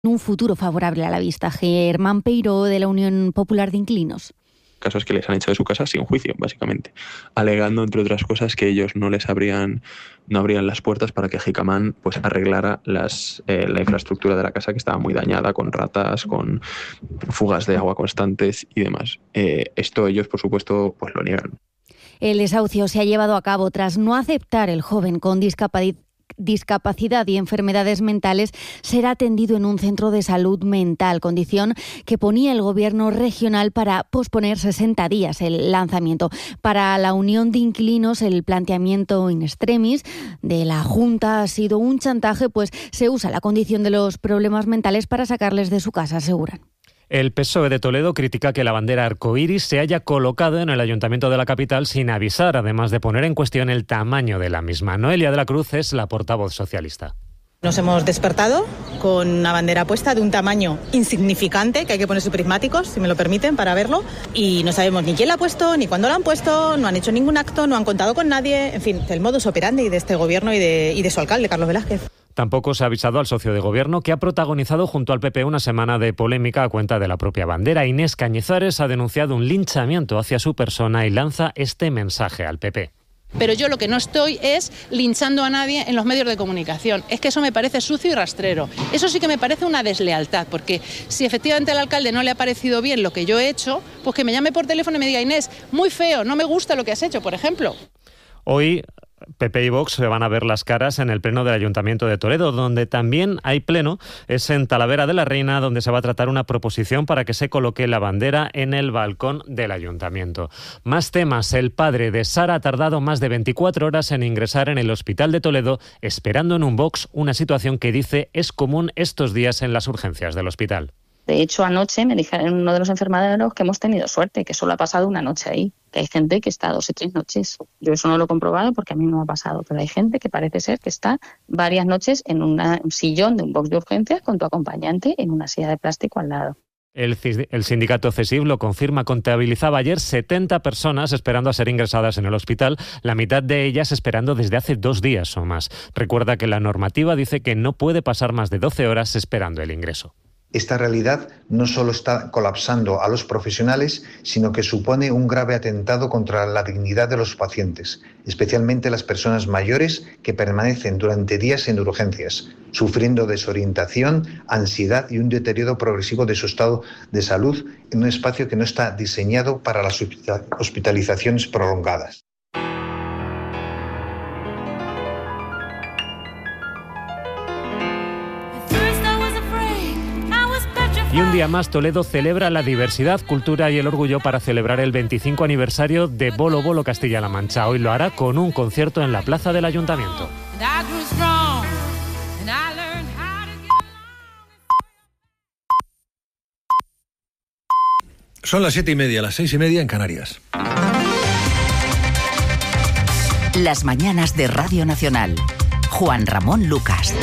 un futuro favorable a la vista. Germán Peiró, de la Unión Popular de Inquilinos. Casos que les han hecho de su casa sin juicio, básicamente, alegando, entre otras cosas, que ellos no abrían las puertas para que Gicamán pues arreglara la infraestructura de la casa, que estaba muy dañada, con ratas, con fugas de agua constantes y demás. Esto ellos, por supuesto, pues lo niegan. El desahucio se ha llevado a cabo tras no aceptar el joven con discapacidad y enfermedades mentales ser atendido en un centro de salud mental, condición que ponía el gobierno regional para posponer 60 días el lanzamiento. Para la Unión de Inquilinos, el planteamiento in extremis de la Junta ha sido un chantaje, pues se usa la condición de los problemas mentales para sacarles de su casa, aseguran. El PSOE de Toledo critica que la bandera arcoíris se haya colocado en el Ayuntamiento de la capital sin avisar, además de poner en cuestión el tamaño de la misma. Noelia de la Cruz es la portavoz socialista. Nos hemos despertado con una bandera puesta de un tamaño insignificante, que hay que ponerse prismáticos, si me lo permiten, para verlo. Y no sabemos ni quién la ha puesto, ni cuándo la han puesto, no han hecho ningún acto, no han contado con nadie. En fin, el modus operandi de este gobierno y de su alcalde, Carlos Velázquez. Tampoco se ha avisado al socio de gobierno, que ha protagonizado junto al PP una semana de polémica a cuenta de la propia bandera. Inés Cañizares ha denunciado un linchamiento hacia su persona y lanza este mensaje al PP. Pero yo lo que no estoy es linchando a nadie en los medios de comunicación. Es que eso me parece sucio y rastrero. Eso sí que me parece una deslealtad, porque si efectivamente al alcalde no le ha parecido bien lo que yo he hecho, pues que me llame por teléfono y me diga: Inés, muy feo, no me gusta lo que has hecho, por ejemplo. Hoy PP y Vox se van a ver las caras en el pleno del Ayuntamiento de Toledo, donde también hay pleno. Es en Talavera de la Reina, donde se va a tratar una proposición para que se coloque la bandera en el balcón del Ayuntamiento. Más temas. El padre de Sara ha tardado más de 24 horas en ingresar en el hospital de Toledo, esperando en un box, una situación que dice es común estos días en las urgencias del hospital. De hecho, anoche me dijeron uno de los enfermeros que hemos tenido suerte, que solo ha pasado una noche ahí, que hay gente que está 2 y 3 noches. Yo eso no lo he comprobado porque a mí no me ha pasado, pero hay gente que parece ser que está varias noches en un sillón de un box de urgencias con tu acompañante en una silla de plástico al lado. El sindicato CESIF lo confirma, contabilizaba ayer 70 personas esperando a ser ingresadas en el hospital, la mitad de ellas esperando desde hace 2 días o más. Recuerda que la normativa dice que no puede pasar más de 12 horas esperando el ingreso. Esta realidad no solo está colapsando a los profesionales, sino que supone un grave atentado contra la dignidad de los pacientes, especialmente las personas mayores que permanecen durante días en urgencias, sufriendo desorientación, ansiedad y un deterioro progresivo de su estado de salud en un espacio que no está diseñado para las hospitalizaciones prolongadas. Y un día más, Toledo celebra la diversidad, cultura y el orgullo para celebrar el 25 aniversario de Bolo Bolo Castilla-La Mancha. Hoy lo hará con un concierto en la plaza del Ayuntamiento. Son las 7:30, las 6:30 en Canarias. Las mañanas de Radio Nacional. Juan Ramón Lucas.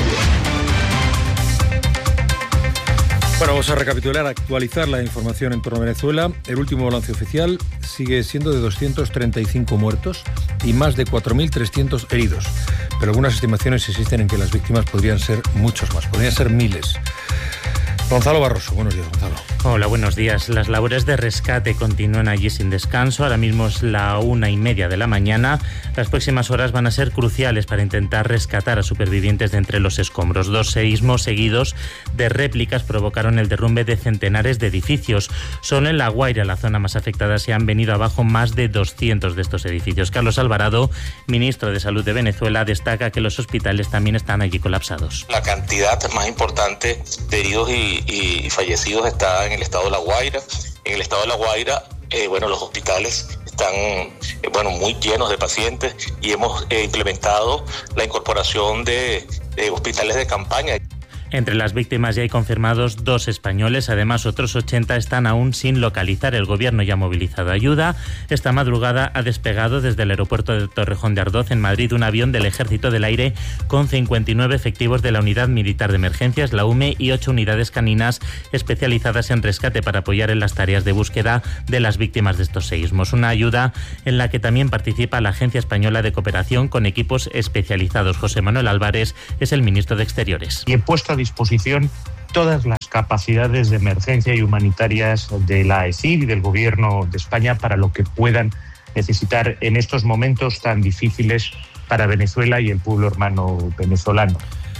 Bueno, vamos a recapitular, actualizar la información en torno a Venezuela. El último balance oficial sigue siendo de 235 muertos y más de 4.300 heridos. Pero algunas estimaciones insisten en que las víctimas podrían ser muchos más, podrían ser miles. Gonzalo Barroso, buenos días, Gonzalo. Hola, buenos días. Las labores de rescate continúan allí sin descanso. Ahora mismo es la 1:30 de la mañana. Las próximas horas van a ser cruciales para intentar rescatar a supervivientes de entre los escombros. 2 seísmos seguidos de réplicas provocaron el derrumbe de centenares de edificios. Solo en La Guaira, la zona más afectada, se han venido abajo más de 200 de estos edificios. Carlos Alvarado, ministro de Salud de Venezuela, destaca que los hospitales también están allí colapsados. La cantidad más importante de heridos y fallecidos está en el estado de La Guaira. En el estado de La Guaira, los hospitales están muy llenos de pacientes y hemos implementado la incorporación de hospitales de campaña. Entre las víctimas ya hay confirmados 2 españoles, además otros 80 están aún sin localizar. El gobierno ya ha movilizado ayuda. Esta madrugada ha despegado desde el aeropuerto de Torrejón de Ardoz, en Madrid, un avión del Ejército del Aire con 59 efectivos de la Unidad Militar de Emergencias, la UME, y 8 unidades caninas especializadas en rescate para apoyar en las tareas de búsqueda de las víctimas de estos seísmos. Una ayuda en la que también participa la Agencia Española de Cooperación con equipos especializados. José Manuel Álvarez es el ministro de Exteriores. Y he puesto disposición todas las capacidades de emergencia y humanitarias de la AECID y del Gobierno de España para lo que puedan necesitar en estos momentos tan difíciles para Venezuela y el pueblo hermano venezolano.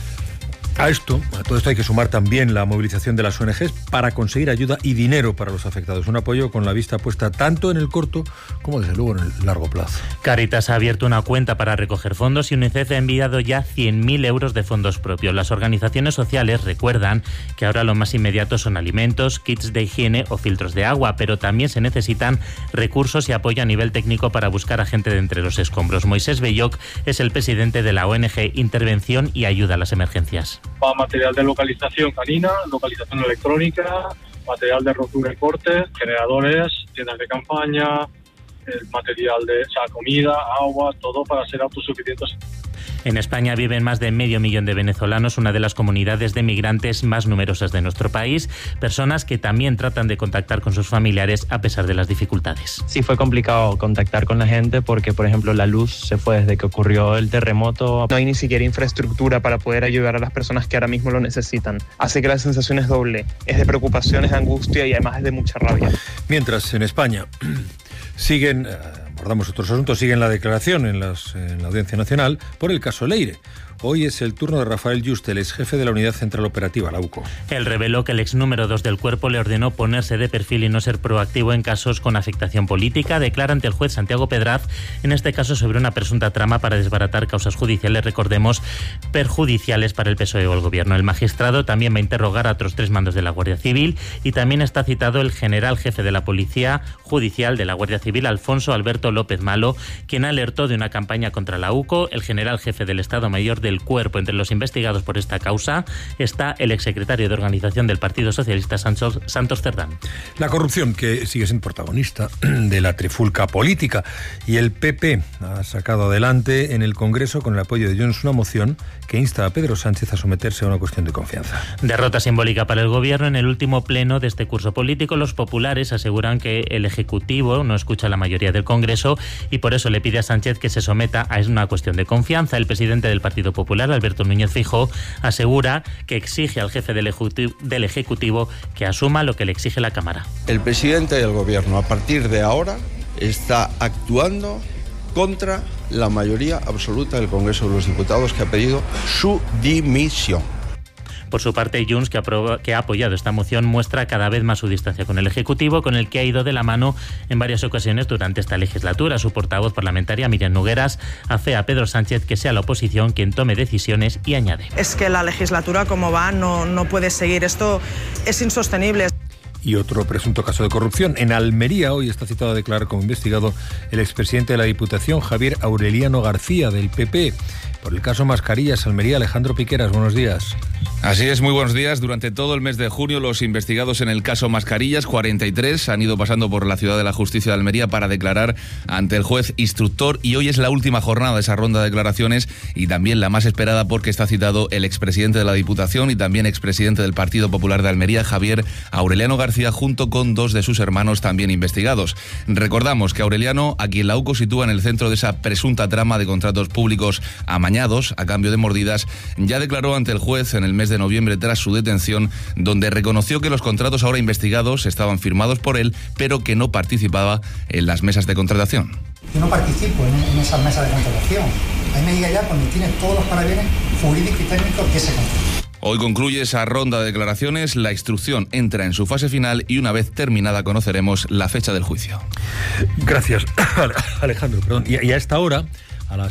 A todo esto hay que sumar también la movilización de las ONGs para conseguir ayuda y dinero para los afectados. Un apoyo con la vista puesta tanto en el corto como desde luego en el largo plazo. Cáritas ha abierto una cuenta para recoger fondos y UNICEF ha enviado ya 100.000 euros de fondos propios. Las organizaciones sociales recuerdan que ahora lo más inmediato son alimentos, kits de higiene o filtros de agua, pero también se necesitan recursos y apoyo a nivel técnico para buscar a gente de entre los escombros. Moisés Belloc es el presidente de la ONG Intervención y Ayuda a las Emergencias. Va material de localización canina, localización electrónica, material de rotura y corte, generadores, tiendas de campaña, el material de comida, agua, todo para ser autosuficientes. En España viven más de 500.000 de venezolanos, una de las comunidades de migrantes más numerosas de nuestro país, personas que también tratan de contactar con sus familiares a pesar de las dificultades. Sí, fue complicado contactar con la gente porque, por ejemplo, la luz se fue desde que ocurrió el terremoto. No hay ni siquiera infraestructura para poder ayudar a las personas que ahora mismo lo necesitan. Así que la sensación es doble, es de preocupación, es de angustia y además es de mucha rabia. Mientras, en España siguen... abordamos otros asuntos, siguen la declaración en la Audiencia Nacional por el caso Leire. Hoy es el turno de Rafael Juste, el ex jefe de la Unidad Central Operativa, la UCO. Él reveló que el ex número 2 del cuerpo le ordenó ponerse de perfil y no ser proactivo en casos con afectación política. Declara ante el juez Santiago Pedraz, en este caso sobre una presunta trama para desbaratar causas judiciales, recordemos, perjudiciales para el PSOE o el Gobierno. El magistrado también va a interrogar a otros 3 mandos de la Guardia Civil y también está citado el general jefe de la Policía Judicial de la Guardia Civil, Alfonso Alberto López Malo, quien alertó de una campaña contra la UCO. El general jefe del Estado Mayor del Cuerpo. Entre los investigados por esta causa está el exsecretario de Organización del Partido Socialista, Santos Cerdán. La corrupción, que sigue siendo protagonista de la trifulca política, y el PP ha sacado adelante en el Congreso, con el apoyo de Junts, una moción que insta a Pedro Sánchez a someterse a una cuestión de confianza. Derrota simbólica para el Gobierno. En el último pleno de este curso político, los populares aseguran que el Ejecutivo no escucha a la mayoría del Congreso y por eso le pide a Sánchez que se someta a una cuestión de confianza. El presidente del Partido Popular, Alberto Núñez Feijóo, asegura que exige al jefe del Ejecutivo que asuma lo que le exige la Cámara. El presidente del Gobierno, a partir de ahora, está actuando contra la mayoría absoluta del Congreso de los Diputados, que ha pedido su dimisión. Por su parte, Junts, que ha apoyado esta moción, muestra cada vez más su distancia con el Ejecutivo, con el que ha ido de la mano en varias ocasiones durante esta legislatura. Su portavoz parlamentaria, Miriam Nogueras, afea a Pedro Sánchez que sea la oposición quien tome decisiones y añade: es que la legislatura como va no puede seguir, esto es insostenible. Y otro presunto caso de corrupción. En Almería hoy está citado a declarar como investigado el expresidente de la Diputación, Javier Aureliano García, del PP. Por el caso Mascarillas, Almería, Alejandro Piqueras, buenos días. Así es, muy buenos días. Durante todo el mes de junio, los investigados en el caso Mascarillas, 43, han ido pasando por la Ciudad de la Justicia de Almería para declarar ante el juez instructor, y hoy es la última jornada de esa ronda de declaraciones y también la más esperada porque está citado el expresidente de la Diputación y también expresidente del Partido Popular de Almería, Javier Aureliano García, junto con 2 de sus hermanos también investigados. Recordamos que Aureliano, a quien la UCO sitúa en el centro de esa presunta trama de contratos públicos amañados a cambio de mordidas, ya declaró ante el juez en el mes de noviembre tras su detención, donde reconoció que los contratos ahora investigados estaban firmados por él, pero que no participaba en las mesas de contratación. Yo no participo en esas mesas de contratación. Ahí me diga ya cuando tiene todos los parabienes jurídicos y técnicos de ese contrato. Hoy concluye esa ronda de declaraciones, la instrucción entra en su fase final y una vez terminada conoceremos la fecha del juicio. Gracias, Alejandro. Perdón. Y a esta hora, a las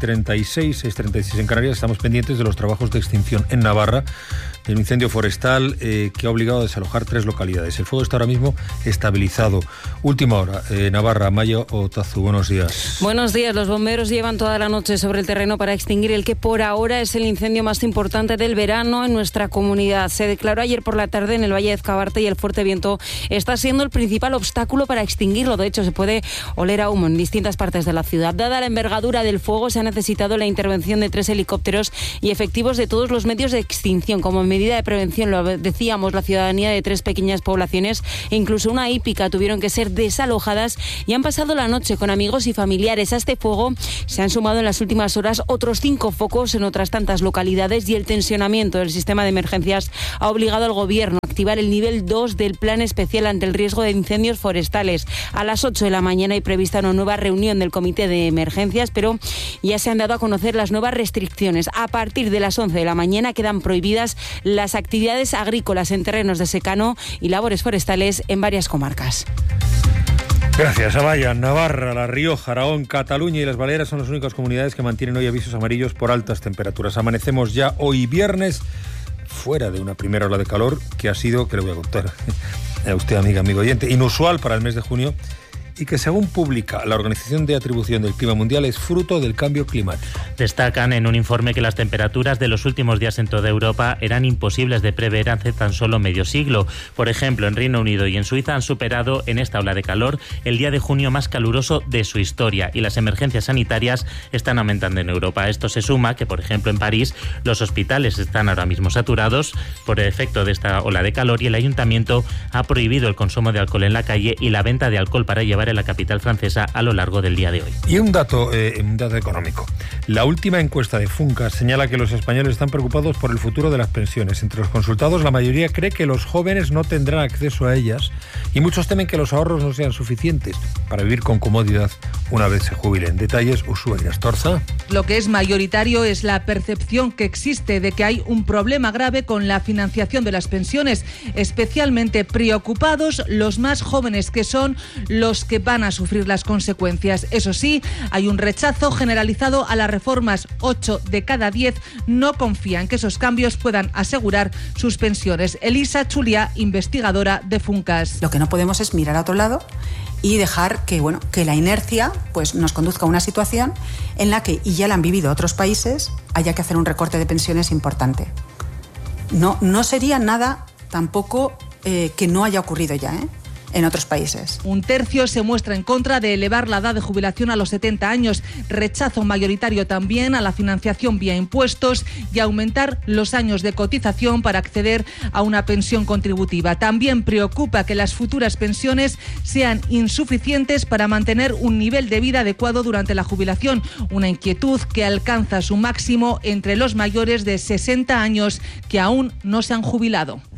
7:36, 6:36 en Canarias, estamos pendientes de los trabajos de extinción en Navarra del incendio forestal que ha obligado a desalojar 3 localidades. El fuego está ahora mismo estabilizado. Última hora, Navarra, Amaya Otazu, buenos días. Buenos días. Los bomberos llevan toda la noche sobre el terreno para extinguir el que por ahora es el incendio más importante del verano en nuestra comunidad. Se declaró ayer por la tarde en el Valle de Ezcabarte y el fuerte viento está siendo el principal obstáculo para extinguirlo. De hecho, se puede oler a humo en distintas partes de la ciudad. Dada la envergadura del fuego, se ha necesitado la intervención de 3 helicópteros y efectivos de todos los medios de extinción, como medida de prevención, lo decíamos, la ciudadanía de 3 pequeñas poblaciones e incluso una hípica tuvieron que ser desalojadas y han pasado la noche con amigos y familiares. A este fuego se han sumado en las últimas horas otros 5 focos en otras tantas localidades y el tensionamiento del sistema de emergencias ha obligado al Gobierno a activar el nivel 2 del plan especial ante el riesgo de incendios forestales. A las 8 de la mañana hay prevista una nueva reunión del Comité de Emergencias, pero ya se han dado a conocer las nuevas restricciones. A partir de las 11 de la mañana quedan prohibidas las actividades agrícolas en terrenos de secano y labores forestales en varias comarcas. Gracias. Amaya, Navarra, La Rioja, Aragón, Cataluña y las Baleares son las únicas comunidades que mantienen hoy avisos amarillos por altas temperaturas. Amanecemos ya hoy viernes fuera de una primera ola de calor que ha sido, que le voy a contar a usted, amigo oyente, inusual para el mes de junio y que, según publica la Organización de Atribución del Clima Mundial, es fruto del cambio climático. Destacan en un informe que las temperaturas de los últimos días en toda Europa eran imposibles de prever hace tan solo medio siglo. Por ejemplo, en Reino Unido y en Suiza han superado en esta ola de calor el día de junio más caluroso de su historia y las emergencias sanitarias están aumentando en Europa. Esto se suma que, por ejemplo, en París los hospitales están ahora mismo saturados por el efecto de esta ola de calor y el ayuntamiento ha prohibido el consumo de alcohol en la calle y la venta de alcohol para llevar en la capital francesa a lo largo del día de hoy. Y un dato económico. La última encuesta de Funcas señala que los españoles están preocupados por el futuro de las pensiones. Entre los consultados, la mayoría cree que los jóvenes no tendrán acceso a ellas y muchos temen que los ahorros no sean suficientes para vivir con comodidad una vez se jubilen. Detalles, Ushuaia Astorza. Lo que es mayoritario es la percepción que existe de que hay un problema grave con la financiación de las pensiones, especialmente preocupados los más jóvenes, que son los que van a sufrir las consecuencias. Eso sí, hay un rechazo generalizado a las reformas. 8 de cada 10 no confían que esos cambios puedan asegurar sus pensiones. Elisa Chulia, investigadora de Funcas. Lo que no podemos es mirar a otro lado y dejar que la inercia pues nos conduzca a una situación en la que, y ya la han vivido otros países, haya que hacer un recorte de pensiones importante. No sería nada tampoco que no haya ocurrido ya, en otros países. Un tercio se muestra en contra de elevar la edad de jubilación a los 70 años. Rechazo mayoritario también a la financiación vía impuestos y aumentar los años de cotización para acceder a una pensión contributiva. También preocupa que las futuras pensiones sean insuficientes para mantener un nivel de vida adecuado durante la jubilación. Una inquietud que alcanza su máximo entre los mayores de 60 años que aún no se han jubilado.